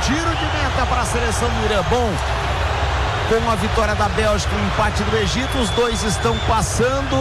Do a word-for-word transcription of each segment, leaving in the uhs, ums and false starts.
tiro de meta para a seleção do Irã. Bom, com a vitória da Bélgica e o empate do Egito, os dois estão passando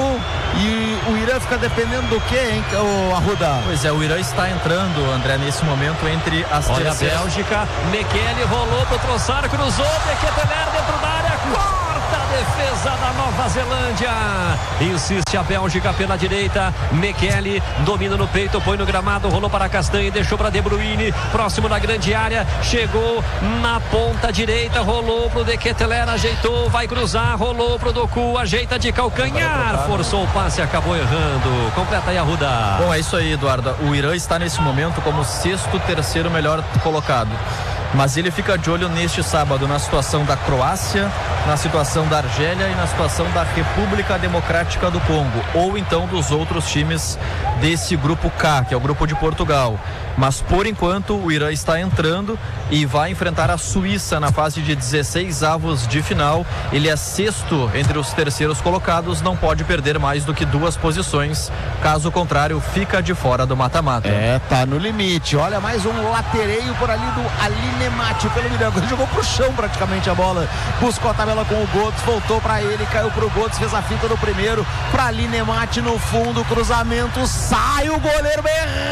e o Irã fica dependendo do quê, hein, o Arruda? Pois é, o Irã está entrando, André, nesse momento entre as Olha terceiras. a Bélgica, Mekele rolou pro Trossard, cruzou, De Ketelaere dentro da área, corta a defesa da Nova Zelândia. Insiste a Bélgica pela direita, Mekele domina no peito, põe no gramado, rolou para Castanhe, deixou para De Bruyne, próximo da grande área, chegou na ponta direita, rolou pro De Ketelaere, ajeitou, vai cruzar, rolou pro Doku, ajeita de calcanhar, forçou o passe, acabou errando. Completa aí, Arruda. Bom, é isso aí, Eduardo. O Irã está nesse momento como sexto, terceiro melhor colocado. Mas ele fica de olho neste sábado na situação da Croácia, na situação da Argélia e na situação da República Democrática do Congo, ou então dos outros times desse grupo K, que é o grupo de Portugal. Mas por enquanto o Irã está entrando e vai enfrentar a Suíça na fase de dezesseis avos de final. Ele é sexto entre os terceiros colocados, não pode perder mais do que duas posições, caso contrário fica de fora do mata-mata. É, tá no limite. Olha, mais um latereio por ali do Aline Mate pelo Miranda. Ele jogou pro chão praticamente a bola, buscou a tabela com o Götze, voltou pra ele, caiu pro Götze, fez a fita do primeiro, pra Aline Mate no fundo, cruzamento, sai o goleiro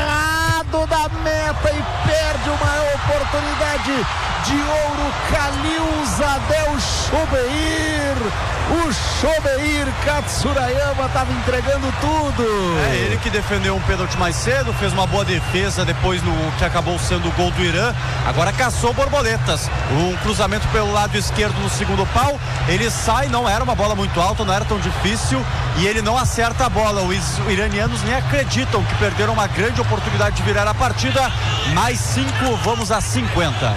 errado da meta e perde uma oportunidade de ouro. Khalil Zadel Chobeir, o Chobeir Katsurayama estava entregando tudo. É ele que defendeu um pênalti mais cedo, fez uma boa defesa depois no que acabou sendo o gol do Irã. Agora caçou borboletas, um cruzamento pelo lado esquerdo no segundo pau, ele sai, não era uma bola muito alta, não era tão difícil e ele não acerta a bola. Os iranianos nem acreditam que perderam uma grande oportunidade de virar a partida. Mais cinco, vamos a cinquenta.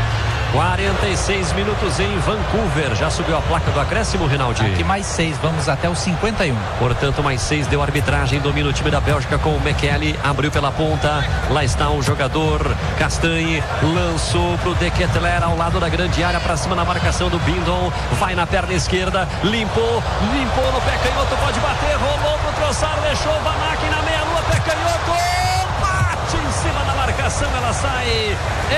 quarenta e seis minutos em Vancouver. Já subiu a placa do acréscimo, Rinaldi? Aqui mais seis, vamos até os cinquenta e um. Portanto, mais seis deu arbitragem. Domina o time da Bélgica com o Mekele. Abriu pela ponta. Lá está o jogador Castanhe. Lançou pro De Ketelaere ao lado da grande área. Pra cima na marcação do Bindon. Vai na perna esquerda. Limpou. Limpou no pé canhoto. Pode bater. Rolou pro Trossard. Deixou o Van Aken na meia-lua. Pé canhoto. Bate em cima da marcação. Ela sai.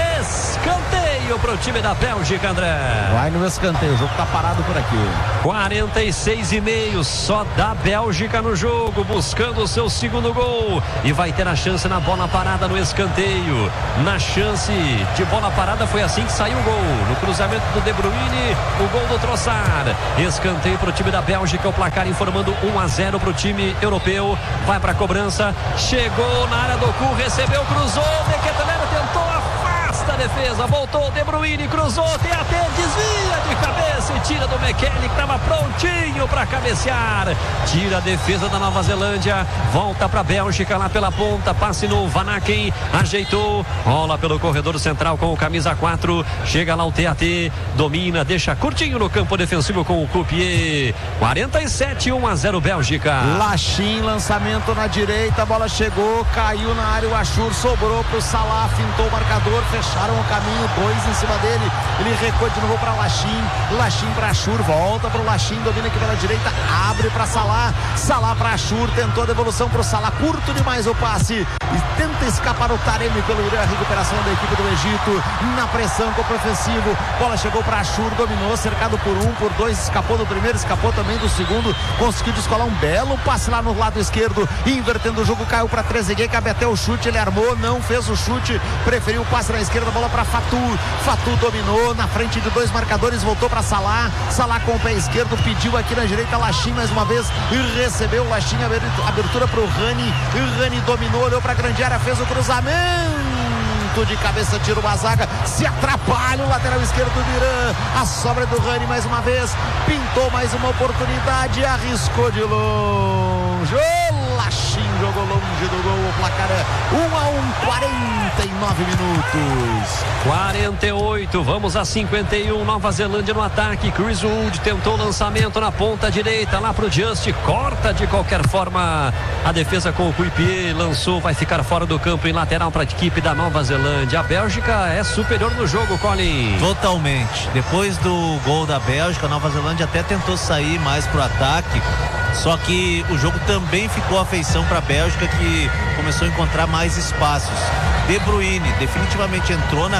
Escanteio pro time da Bélgica, André. Vai no escanteio, o jogo tá parado por aqui. quarenta e seis e meio só da Bélgica no jogo, buscando o seu segundo gol. E vai ter a chance na bola parada no escanteio. Na chance de bola parada foi assim que saiu o gol. No cruzamento do De Bruyne, o gol do Trossard. Escanteio pro time da Bélgica, o placar informando um a zero pro time europeu. Vai pra cobrança, chegou na área do Doku, recebeu, cruzou, De Ketelaere tentou, afasta a defesa, voltou, De Bruyne cruzou, tem até desvia de cabeça e tira do Mekele, que estava prontinho para cabecear. Tira a defesa da Nova Zelândia, volta para a Bélgica lá pela ponta, passe no Van Aken, ajeitou, rola pelo corredor central com o camisa quatro, chega lá o T A T, domina, deixa curtinho no campo defensivo com o Coupier. quarenta e sete, um a zero Bélgica. Lachin, lançamento na direita, a bola chegou, caiu na área, o Achur sobrou pro Salah, fintou o marcador, fecharam o caminho, dois em cima dele, ele recuou de novo para Lachin, Lachin para Achur, volta pro Lachin, domina aqui pela direita, abre para Salah, Salah para Achur, tentou a devolução pro Salah, curto demais o passe e tenta escapar o Taremi pelo Irã, recuperação da equipe do Egito, na pressão com o ofensivo, bola chegou para Achur, dominou, cercado por um, por dois, escapou do primeiro, escapou também do segundo, conseguiu descolar um belo passe lá no lado esquerdo, invertendo o jogo, caiu para Trezeguet, cabe até o chute, ele armou, não fez o chute, preferiu o passe na esquerda, bola para Fatou, Fatou dominou, na frente de dois marcadores, voltou para Salah, Salah com o pé esquerdo, pediu aqui na direita, Lachin mais uma vez, e recebeu Lachin, abertura para o Rani, Rani dominou, olhou para a grande área, fez o cruzamento, de cabeça, tira uma zaga, se atrapalha o lateral esquerdo do Irã, a sobra do Rani mais uma vez, pintou mais uma oportunidade, arriscou de longe, o Lachin jogou longe do gol, o placar é um a um, quarenta e nove minutos. quarenta e oito, vamos a cinquenta e um, Nova Zelândia no ataque, Chris Wood tentou o lançamento na ponta direita, lá pro Just, corta de qualquer forma a defesa com o Coupier, lançou, vai ficar fora do campo em lateral para a equipe da Nova Zelândia. A Bélgica é superior no jogo, Colin. Totalmente. Depois do gol da Bélgica, a Nova Zelândia até tentou sair mais pro ataque, só que o jogo também ficou a feição para a Bélgica, que começou a encontrar mais espaços. De Bruyne definitivamente entrou na